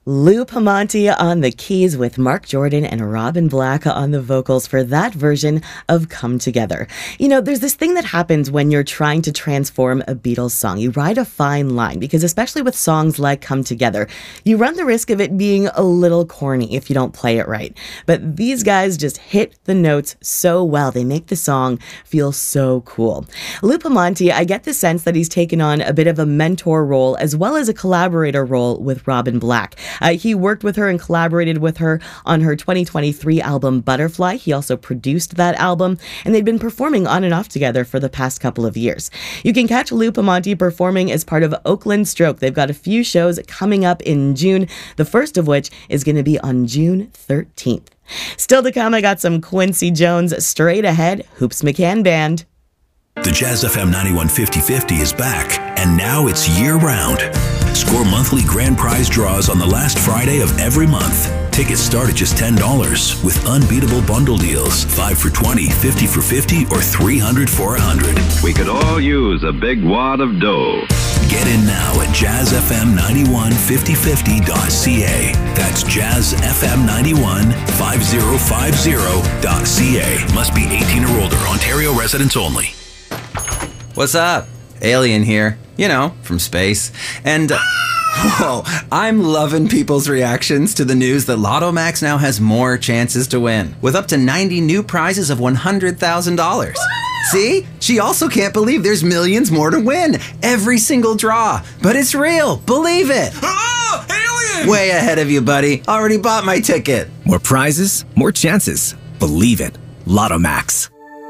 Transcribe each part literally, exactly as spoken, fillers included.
Lou Pamonti on the keys with Mark Jordan and Robin Black on the vocals for that version of Come Together. You know, there's this thing that happens when you're trying to transform a Beatles song. You ride a fine line because especially with songs like Come Together, you run the risk of it being a little corny if you don't play it right. But these guys just hit the notes so well. They make the song feel so cool. Lou Pamonti, I get the sense that he's taken on a bit of a mentor role as well as a collaborator role with Robin Black. Uh, he worked with her and collaborated with her on her twenty twenty-three album Butterfly. He also produced that album, and they've been performing on and off together for the past couple of years. You can catch Lou Pamonti performing as part of Oakland Stroke. They've got a few shows coming up in June, the first of which is going to be on June thirteenth. Still to come, I got some Quincy Jones straight ahead, Hoops McCann Band. The Jazz F M ninety-one fifty fifty is back, and now it's year-round. Score monthly grand prize draws on the last Friday of every month. Tickets start at just ten dollars with unbeatable bundle deals. five for twenty, fifty for fifty, or three hundred for one hundred. We could all use a big wad of dough. Get in now at jazz f m ninety-one fifty fifty dot c a. That's jazz f m ninety-one fifty fifty dot c a. Must be eighteen or older. Ontario residents only. What's up? Alien here, you know, from space. And, uh, whoa, I'm loving people's reactions to the news that Lotto Max now has more chances to win, with up to ninety new prizes of one hundred thousand dollars. See? She also can't believe there's millions more to win. Every single draw. But it's real. Believe it. Oh, alien! Way ahead of you, buddy. Already bought my ticket. More prizes, more chances. Believe it. Lotto Max.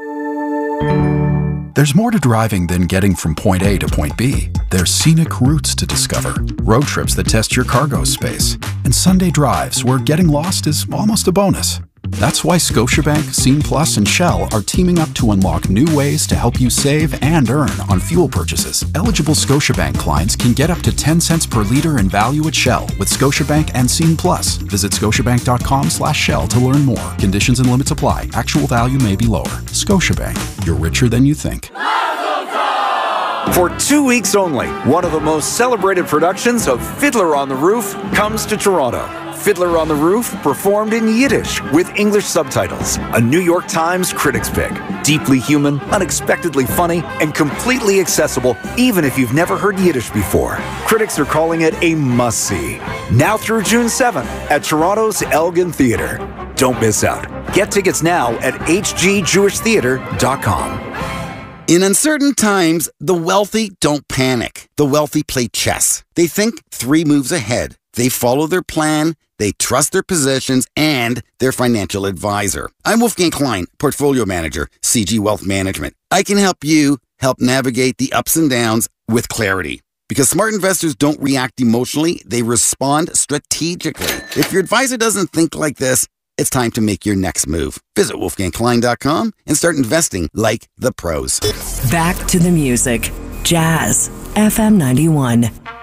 There's more to driving than getting from point A to point B. There's scenic routes to discover, road trips that test your cargo space, and Sunday drives where getting lost is almost a bonus. That's why Scotiabank, Scene Plus, and Shell are teaming up to unlock new ways to help you save and earn on fuel purchases. Eligible Scotiabank clients can get up to ten cents per liter in value at Shell with Scotiabank and Scene Plus. Visit scotiabank.com slash Shell to learn more. Conditions and limits apply. Actual value may be lower. Scotiabank. You're richer than you think. For two weeks only, one of the most celebrated productions of Fiddler on the Roof comes to Toronto. Fiddler on the Roof, performed in Yiddish with English subtitles. A New York Times critics pick. Deeply human, unexpectedly funny, and completely accessible even if you've never heard Yiddish before. Critics are calling it a must-see. Now through June seventh at Toronto's Elgin Theatre. Don't miss out. Get tickets now at h g jewish theatre dot com. In uncertain times, the wealthy don't panic. The wealthy play chess. They think three moves ahead. They follow their plan, they trust their positions, and their financial advisor. I'm Wolfgang Klein, Portfolio Manager, C G Wealth Management. I can help you help navigate the ups and downs with clarity. Because smart investors don't react emotionally, they respond strategically. If your advisor doesn't think like this, it's time to make your next move. Visit wolfgang klein dot com and start investing like the pros. Back to the music. Jazz F M ninety-one.